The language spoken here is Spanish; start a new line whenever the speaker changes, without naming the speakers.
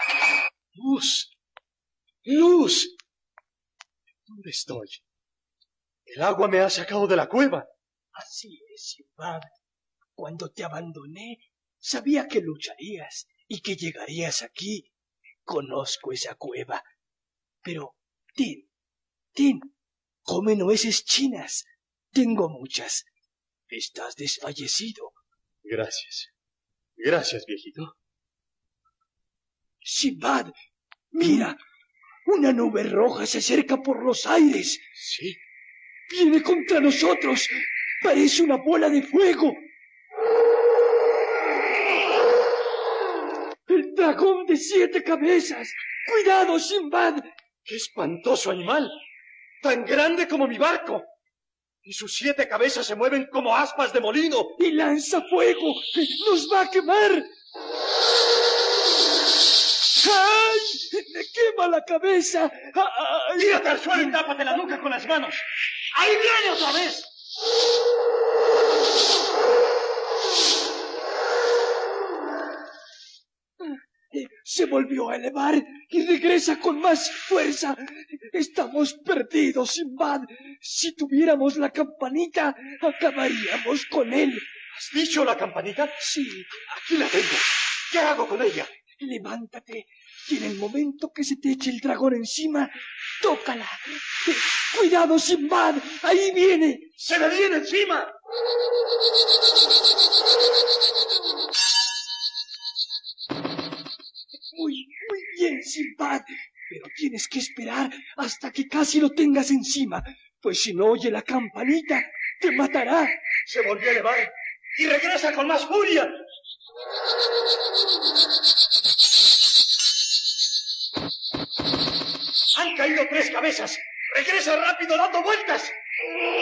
Luz. Luz. ¿Dónde estoy? El agua me ha sacado de la cueva.
Así es, Simbad. Cuando te abandoné, sabía que lucharías y que llegarías aquí. Conozco esa cueva. Pero, ten, come nueces chinas. Tengo muchas. Estás desfallecido.
Gracias. Gracias, viejito.
Simbad, mira. Una nube roja se acerca por los aires.
Sí.
Viene contra nosotros. Parece una bola de fuego. El dragón de 7 cabezas. ¡Cuidado, Simbad!
¡Qué espantoso animal! ¡Tan grande como mi barco! Y sus 7 cabezas se mueven como aspas de molino.
¡Y lanza fuego! ¡Nos va a quemar! ¡Ay! ¡Me quema la cabeza! ¡Ay!
¡Tírate al suelo y tápate la nuca con las manos! ¡Ahí viene otra vez!
Se volvió a elevar y regresa con más fuerza. Estamos perdidos, Simbad. Si tuviéramos la campanita, acabaríamos con él.
¿Has dicho la campanita?
Sí.
Aquí la tengo. ¿Qué hago con ella?
Levántate y en el momento que se te eche el dragón encima, tócala. ¡Cuidado, Simbad! ¡Ahí viene!
¡Se me viene encima!
Muy bien, Simbad. Pero tienes que esperar hasta que casi lo tengas encima, pues si no oye la campanita, te matará.
Se volvió a elevar y regresa con más furia. Han caído 3 cabezas. Regresa rápido dando vueltas.